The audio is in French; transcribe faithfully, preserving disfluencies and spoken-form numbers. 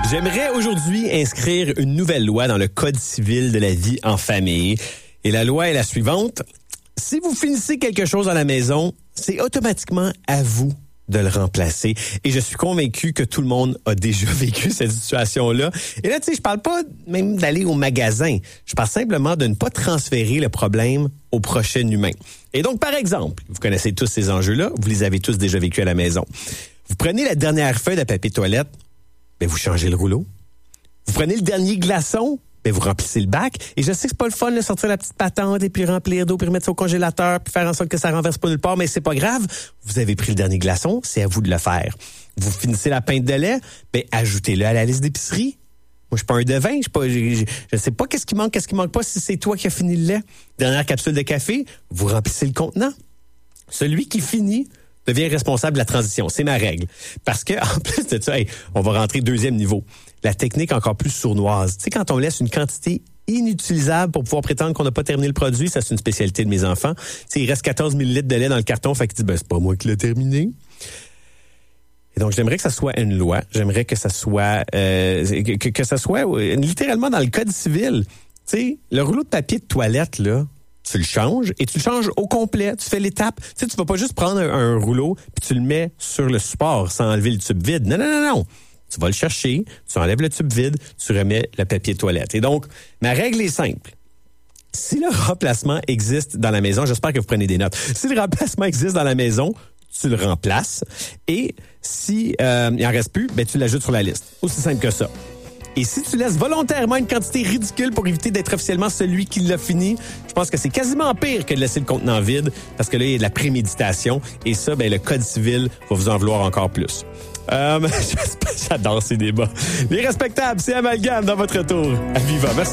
J'aimerais aujourd'hui inscrire une nouvelle loi dans le Code civil de la vie en famille. Et la loi est la suivante. Si vous finissez quelque chose à la maison, c'est automatiquement à vous de le remplacer. Et je suis convaincu que tout le monde a déjà vécu cette situation-là. Et là, tu sais, je parle pas même d'aller au magasin. Je parle simplement de ne pas transférer le problème au prochain humain. Et donc, par exemple, vous connaissez tous ces enjeux-là, vous les avez tous déjà vécus à la maison. Vous prenez la dernière feuille de papier toilette, ben vous changez le rouleau. Vous prenez le dernier glaçon, ben vous remplissez le bac. Et je sais que c'est pas le fun de sortir la petite patente et puis remplir d'eau, puis remettre ça au congélateur, puis faire en sorte que ça renverse pas nulle part, mais c'est pas grave. Vous avez pris le dernier glaçon, c'est à vous de le faire. Vous finissez la pinte de lait, ben ajoutez-le à la liste d'épicerie. Moi, je suis pas un devin, je suis pas, je, je, je sais pas qu'est-ce qui manque, qu'est-ce qui manque pas si c'est toi qui as fini le lait. Dernière capsule de café, vous remplissez le contenant. Celui qui finit devient responsable de la transition. C'est ma règle. Parce que, en plus de ça, hey, on va rentrer deuxième niveau. La technique encore plus sournoise. Tu sais, quand on laisse une quantité inutilisable pour pouvoir prétendre qu'on n'a pas terminé le produit, ça, c'est une spécialité de mes enfants. Tu sais, il reste quatorze millilitres de lait dans le carton, fait qu'ils disent, ben, c'est pas moi qui l'ai terminé. Et donc, j'aimerais que ça soit une loi. J'aimerais que ça soit, euh, que, que ça soit euh, littéralement dans le Code civil. Tu sais, le rouleau de papier de toilette, là, tu le changes et tu le changes au complet. Tu fais l'étape. Tu sais, tu vas pas juste prendre un, un rouleau puis tu le mets sur le support sans enlever le tube vide. Non, non, non, non. Tu vas le chercher, tu enlèves le tube vide, tu remets le papier de toilette. Et donc, ma règle est simple. Si le remplacement existe dans la maison, j'espère que vous prenez des notes. Si le remplacement existe dans la maison, tu le remplaces. Et si euh, il en reste plus, ben tu l'ajoutes sur la liste. Aussi simple que ça. Et si tu laisses volontairement une quantité ridicule pour éviter d'être officiellement celui qui l'a fini, je pense que c'est quasiment pire que de laisser le contenant vide parce que là, il y a de la préméditation. Et ça, ben le Code civil va vous en vouloir encore plus. Euh, j'adore ces débats. Les respectables, c'est Amalgame dans votre tour. À Viva. Merci.